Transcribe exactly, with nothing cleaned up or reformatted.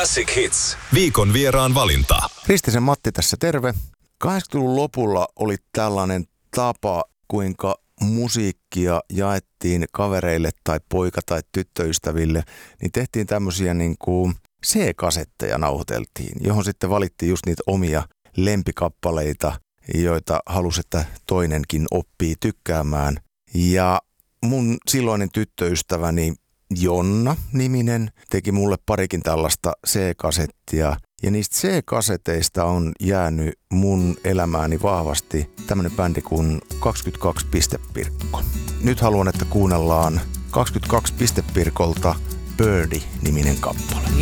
Classic Hits. Viikon vieraan valinta. Ristisen Matti tässä, terve. kahdeksankymmentäluvun lopulla oli tällainen tapa, kuinka musiikkia jaettiin kavereille tai poika- tai tyttöystäville, niin tehtiin tämmöisiä niin kuin C-kasetteja nauhoiteltiin, johon sitten valittiin just niitä omia lempikappaleita, joita halusi, että toinenkin oppii tykkäämään. Ja mun silloinen tyttöystäväni Jonna-niminen teki mulle parikin tällaista C-kasettia. Ja niistä C-kaseteista on jäänyt mun elämääni vahvasti tämmönen bändi kuin kaksikymmentäkaksi Pistepirkko. Nyt haluan, että kuunnellaan kaksikymmentäkaksi Pistepirkolta Birdie-niminen kappale.